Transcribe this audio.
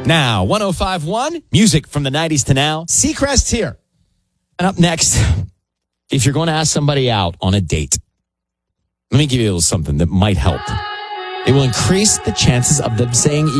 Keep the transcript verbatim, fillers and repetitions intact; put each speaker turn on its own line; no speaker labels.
Now, one oh five point one, music from the nineties to now. Seacrest here. And up next, if you're going to ask somebody out on a date, let me give you a little something that might help. It will increase the chances of them saying